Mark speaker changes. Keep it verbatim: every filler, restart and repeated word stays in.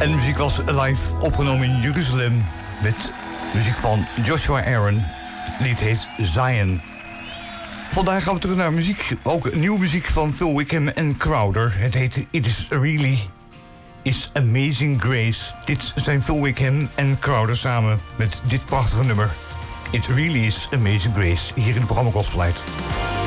Speaker 1: En de muziek was live opgenomen in Jeruzalem met muziek van Joshua Aaron. Het lied heet Zion. Vandaag gaan we terug naar muziek. Ook nieuwe muziek van Phil Wickham en Crowder. Het heet It Is Really Is Amazing Grace. Dit zijn Phil Wickham en Crowder samen met dit prachtige nummer. It Really Is Amazing Grace. Hier in het programma Gospel Light.